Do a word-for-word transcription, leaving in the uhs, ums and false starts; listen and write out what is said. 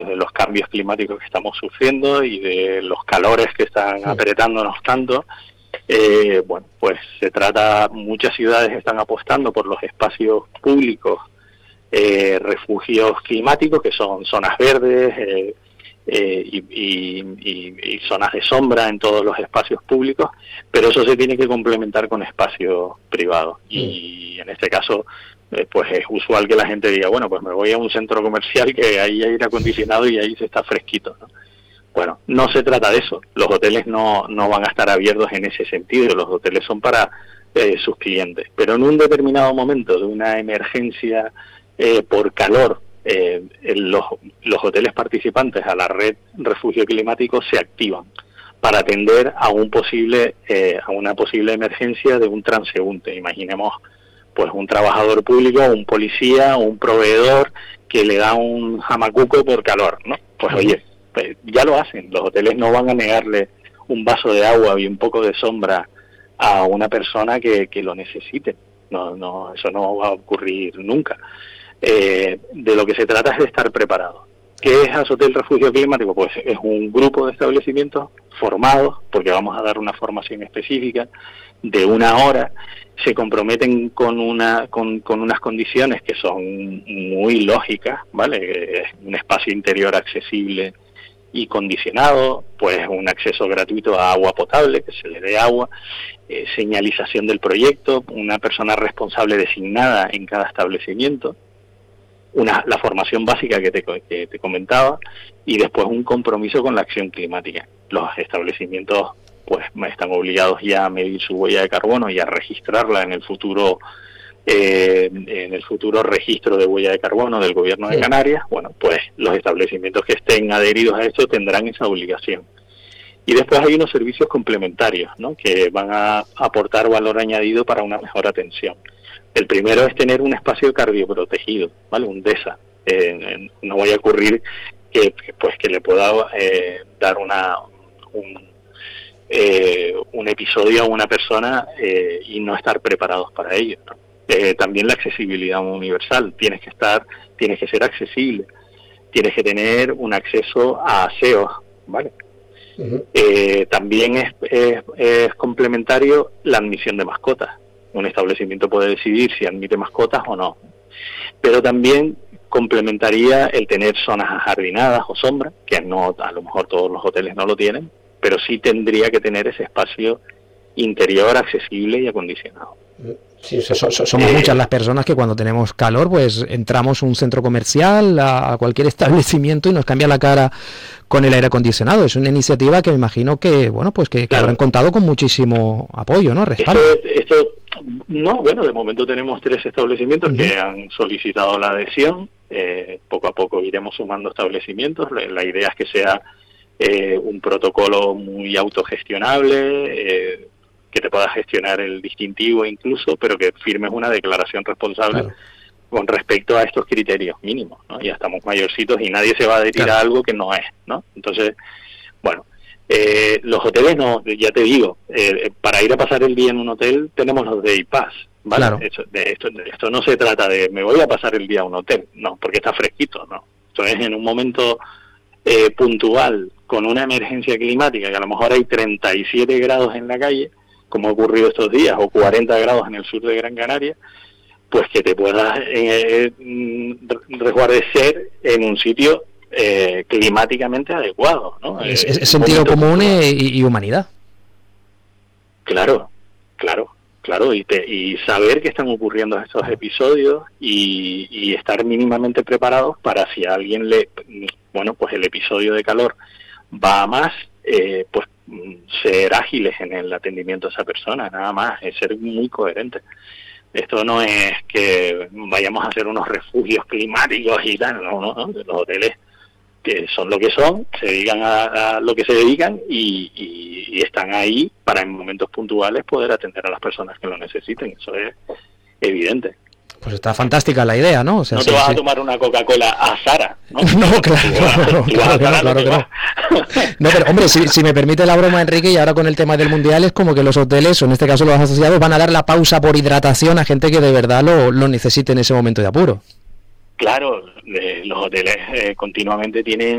de los cambios climáticos que estamos sufriendo y de los calores que están sí. apretándonos tanto. Eh, bueno, pues se trata, muchas ciudades están apostando por los espacios públicos, eh, refugios climáticos, que son zonas verdes eh, eh, y, y, y, y zonas de sombra en todos los espacios públicos, pero eso se tiene que complementar con espacios privados. Y en este caso, eh, pues es usual que la gente diga, bueno, pues me voy a un centro comercial que hay aire acondicionado y ahí se está fresquito, ¿no? Bueno, no se trata de eso. Los hoteles no, no van a estar abiertos en ese sentido. Los hoteles son para eh, sus clientes. Pero en un determinado momento de una emergencia eh, por calor, eh, los, los hoteles participantes a la red Refugio Climático se activan para atender a un posible eh, a una posible emergencia de un transeúnte. Imaginemos pues un trabajador público, un policía o un proveedor que le da un jamacuco por calor, ¿no? Pues oye, pues ya lo hacen. Los hoteles no van a negarle un vaso de agua y un poco de sombra a una persona que, que lo necesite. No, no, eso no va a ocurrir nunca. Eh, de lo que se trata es de estar preparado. ¿Qué es Azotel Refugio Climático? Pues es un grupo de establecimientos formados, porque vamos a dar una formación específica de una hora. Se comprometen con una con, con unas condiciones que son muy lógicas, ¿vale? Es un espacio interior accesible y condicionado, pues un acceso gratuito a agua potable, que se le dé agua, eh, señalización del proyecto, una persona responsable designada en cada establecimiento, una la formación básica que te, que te comentaba, y después un compromiso con la acción climática. Los establecimientos pues están obligados ya a medir su huella de carbono y a registrarla en el futuro eh, en el futuro registro de huella de carbono del Gobierno de Canarias. Bueno, pues los establecimientos que estén adheridos a esto tendrán esa obligación. Y después hay unos servicios complementarios, ¿no?, que van a aportar valor añadido para una mejor atención. El primero es tener un espacio cardioprotegido, ¿vale?, un DESA. Eh, no vaya a ocurrir que pues que le pueda eh, dar una un, eh, un episodio a una persona eh, y no estar preparados para ello, ¿no? Eh, también la accesibilidad universal. Tienes que estar, tienes que ser accesible, tienes que tener un acceso a aseos, ¿vale? Uh-huh. Eh, también es, es, es complementario la admisión de mascotas. Un establecimiento puede decidir si admite mascotas o no, pero también complementaría el tener zonas ajardinadas o sombra, que no, a lo mejor todos los hoteles no lo tienen, pero sí tendría que tener ese espacio interior accesible y acondicionado. Sí, o sea, so, so, somos eh, muchas las personas que cuando tenemos calor pues entramos a un centro comercial, a, a cualquier establecimiento y nos cambia la cara con el aire acondicionado. Es una iniciativa que me imagino que bueno pues que, que claro, habrán contado con muchísimo apoyo, ¿no? Respaldo. Esto, esto, no, bueno, de momento tenemos tres establecimientos uh-huh. que han solicitado la adhesión. Eh, poco a poco iremos sumando establecimientos. La, la idea es que sea eh, un protocolo muy autogestionable, eh, que te pueda gestionar el distintivo incluso, pero que firmes una declaración responsable claro. con respecto a estos criterios mínimos, ¿no? Ya estamos mayorcitos y nadie se va a adherir claro. a algo que no es, ¿no? Entonces, bueno, eh, los hoteles no, ya te digo, eh, para ir a pasar el día en un hotel tenemos los Day Pass, ¿vale? Claro. Esto, de esto, de esto no se trata de me voy a pasar el día a un hotel, no, porque está fresquito, no. Esto es en un momento eh, puntual, con una emergencia climática, que a lo mejor hay treinta y siete grados en la calle, como ha ocurrido estos días, o cuarenta grados en el sur de Gran Canaria, pues que te puedas eh, resguardecer en un sitio eh, climáticamente adecuado, ¿no? Es, es, es sentido común y, y humanidad. Claro, claro, claro, y, te, y saber que están ocurriendo estos episodios y, y estar mínimamente preparados para si a alguien le, bueno, pues el episodio de calor va a más, eh, pues ser ágiles en el atendimiento a esa persona, nada más, es ser muy coherente. Esto no es que vayamos a hacer unos refugios climáticos y tal, no, no, no. Los hoteles que son lo que son, se dedican a, a lo que se dedican y, y, y están ahí para en momentos puntuales poder atender a las personas que lo necesiten, eso es evidente. Pues está fantástica la idea, ¿no? O sea, no sí, te vas sí. a tomar una Coca-Cola a Zara, ¿no? No, claro, claro, claro, claro, claro que no. No, pero hombre, si, si me permite la broma, Enrique, y ahora con el tema del Mundial, es como que los hoteles, o en este caso los asociados, van a dar la pausa por hidratación a gente que de verdad lo, lo necesite en ese momento de apuro. Claro, eh, los hoteles eh, continuamente tienen